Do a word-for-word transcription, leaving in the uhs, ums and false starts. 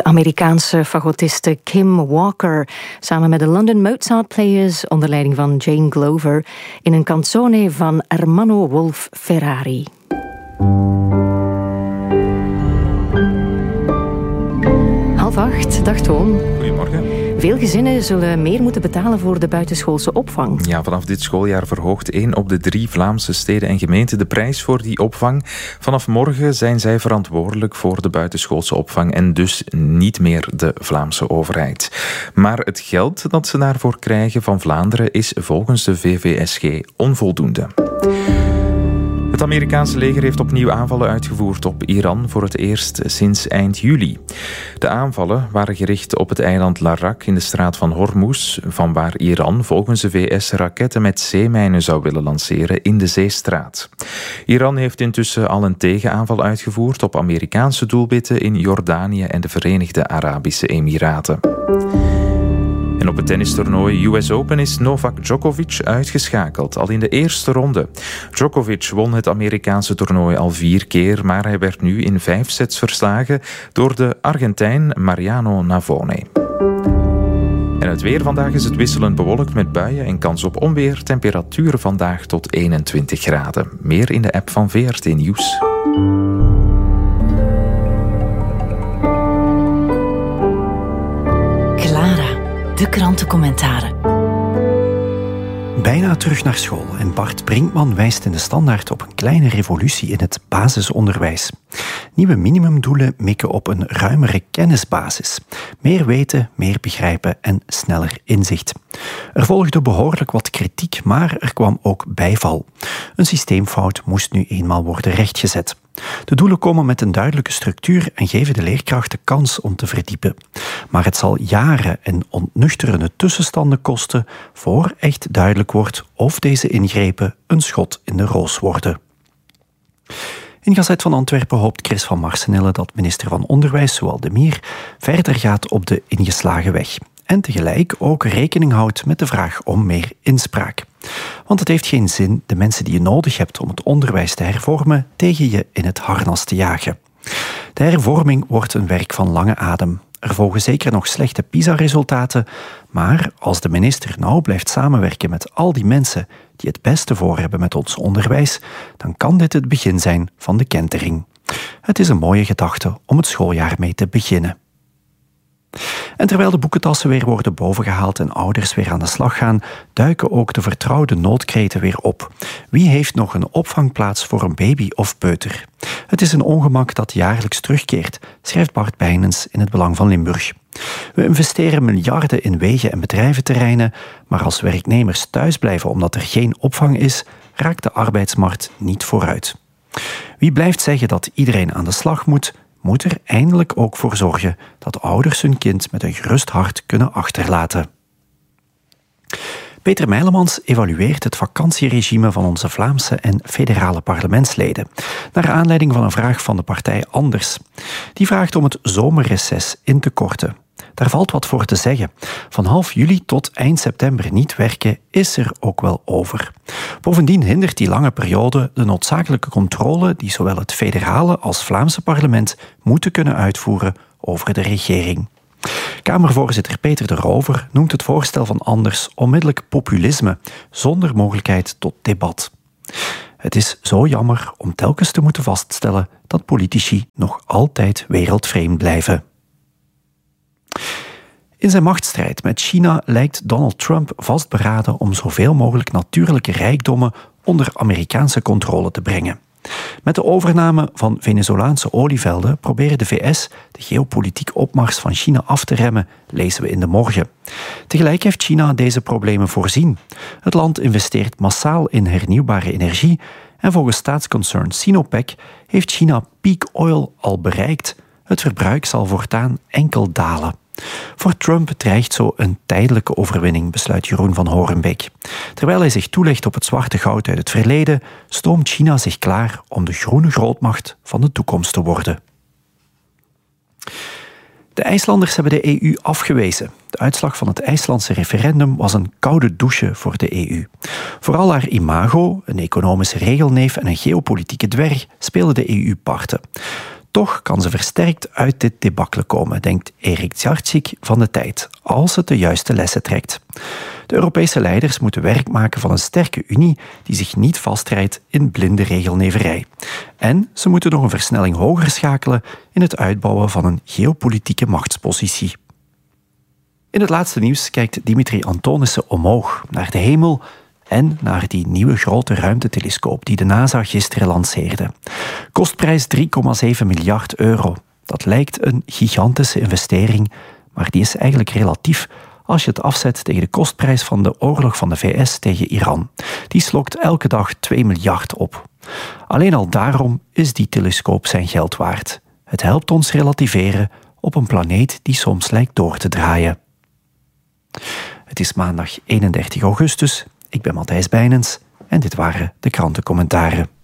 Amerikaanse fagotiste Kim Walker samen met de London Mozart Players onder leiding van Jane Glover in een canzone van Ermanno Wolf Ferrari. Half acht, dag Toon. Goedemorgen. Veel gezinnen zullen meer moeten betalen voor de buitenschoolse opvang. Ja, vanaf dit schooljaar verhoogt één op de drie Vlaamse steden en gemeenten de prijs voor die opvang. Vanaf morgen zijn zij verantwoordelijk voor de buitenschoolse opvang en dus niet meer de Vlaamse overheid. Maar het geld dat ze daarvoor krijgen van Vlaanderen is volgens de V V S G onvoldoende. Het Amerikaanse leger heeft opnieuw aanvallen uitgevoerd op Iran voor het eerst sinds eind juli. De aanvallen waren gericht op het eiland Larak in de straat van Hormuz, vanwaar Iran volgens de V S raketten met zeemijnen zou willen lanceren in de zeestraat. Iran heeft intussen al een tegenaanval uitgevoerd op Amerikaanse doelwitten in Jordanië en de Verenigde Arabische Emiraten. En op het tennistoernooi U S Open is Novak Djokovic uitgeschakeld, al in de eerste ronde. Djokovic won het Amerikaanse toernooi al vier keer, maar hij werd nu in vijf sets verslagen door de Argentijn Mariano Navone. En het weer vandaag is het wisselend bewolkt met buien en kans op onweer. Temperaturen vandaag tot eenentwintig graden. Meer in de app van V R T Nieuws. De krantencommentaren. Bijna terug naar school en Bart Brinkman wijst in de Standaard op een kleine revolutie in het basisonderwijs. Nieuwe minimumdoelen mikken op een ruimere kennisbasis. Meer weten, meer begrijpen en sneller inzicht. Er volgde behoorlijk wat kritiek, maar er kwam ook bijval. Een systeemfout moest nu eenmaal worden rechtgezet. De doelen komen met een duidelijke structuur en geven de leerkrachten kans om te verdiepen. Maar het zal jaren en ontnuchterende tussenstanden kosten voor echt duidelijk wordt of deze ingrepen een schot in de roos worden. In Gazet van Antwerpen hoopt Chris van Marsenille dat minister van Onderwijs, Zoal de Mier, verder gaat op de ingeslagen weg. En tegelijk ook rekening houdt met de vraag om meer inspraak. Want het heeft geen zin de mensen die je nodig hebt om het onderwijs te hervormen tegen je in het harnas te jagen. De hervorming wordt een werk van lange adem. Er volgen zeker nog slechte PISA-resultaten, maar als de minister nauw blijft samenwerken met al die mensen die het beste voor hebben met ons onderwijs, dan kan dit het begin zijn van de kentering. Het is een mooie gedachte om het schooljaar mee te beginnen. En terwijl de boekentassen weer worden bovengehaald en ouders weer aan de slag gaan, duiken ook de vertrouwde noodkreten weer op. Wie heeft nog een opvangplaats voor een baby of peuter? Het is een ongemak dat jaarlijks terugkeert, schrijft Bart Bijnens in het Belang van Limburg. We investeren miljarden in wegen en bedrijventerreinen, maar als werknemers thuis blijven omdat er geen opvang is, raakt de arbeidsmarkt niet vooruit. Wie blijft zeggen dat iedereen aan de slag moet, moet er eindelijk ook voor zorgen dat ouders hun kind met een gerust hart kunnen achterlaten. Peter Meilemans evalueert het vakantieregime van onze Vlaamse en federale parlementsleden, naar aanleiding van een vraag van de partij Anders. Die vraagt om het zomerreces in te korten. Daar valt wat voor te zeggen. Van half juli tot eind september niet werken is er ook wel over. Bovendien hindert die lange periode de noodzakelijke controle die zowel het federale als Vlaamse parlement moeten kunnen uitvoeren over de regering. Kamervoorzitter Peter de Rover noemt het voorstel van Anders onmiddellijk populisme, zonder mogelijkheid tot debat. Het is zo jammer om telkens te moeten vaststellen dat politici nog altijd wereldvreemd blijven. In zijn machtsstrijd met China lijkt Donald Trump vastberaden om zoveel mogelijk natuurlijke rijkdommen onder Amerikaanse controle te brengen. Met de overname van Venezolaanse olievelden proberen de V S de geopolitieke opmars van China af te remmen, lezen we in De Morgen. Tegelijk heeft China deze problemen voorzien. Het land investeert massaal in hernieuwbare energie en volgens staatsconcern Sinopec heeft China peak oil al bereikt. Het verbruik zal voortaan enkel dalen. Voor Trump dreigt zo een tijdelijke overwinning, besluit Jeroen van Horenbeek. Terwijl hij zich toelegt op het zwarte goud uit het verleden, stoomt China zich klaar om de groene grootmacht van de toekomst te worden. De IJslanders hebben de E U afgewezen. De uitslag van het IJslandse referendum was een koude douche voor de E U. Vooral haar imago, een economische regelneef en een geopolitieke dwerg, spelen de E U parten. Toch kan ze versterkt uit dit debacle komen, denkt Erik Tjarczyk van De Tijd, als het de juiste lessen trekt. De Europese leiders moeten werk maken van een sterke Unie die zich niet vastrijdt in blinde regelneverij. En ze moeten nog een versnelling hoger schakelen in het uitbouwen van een geopolitieke machtspositie. In het laatste nieuws kijkt Dimitri Antonissen omhoog, naar de hemel en naar die nieuwe grote ruimtetelescoop die de NASA gisteren lanceerde. Kostprijs drie komma zeven miljard euro. Dat lijkt een gigantische investering, maar die is eigenlijk relatief als je het afzet tegen de kostprijs van de oorlog van de V S tegen Iran. Die slokt elke dag twee miljard op. Alleen al daarom is die telescoop zijn geld waard. Het helpt ons relativeren op een planeet die soms lijkt door te draaien. Het is maandag eenendertig augustus. Ik ben Matthijs Bijnens en dit waren de krantencommentaren.